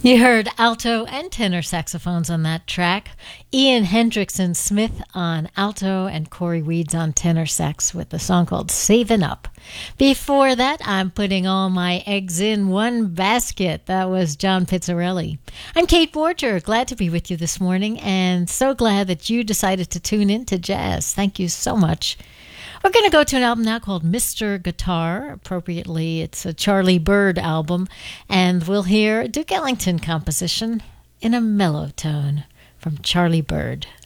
You heard alto and tenor saxophones on that track. Ian Hendrickson Smith on alto and Corey Weeds on tenor sax with a song called Savin' Up. Before that, I'm putting all my eggs in one basket. That was John Pizzarelli. I'm Kate Borger, glad to be with you this morning and so glad that you decided to tune in to jazz. Thank you so much. We're going to go to an album now called Mr. Guitar. Appropriately, it's a Charlie Byrd album. And we'll hear a Duke Ellington composition in a mellow tone from Charlie Byrd.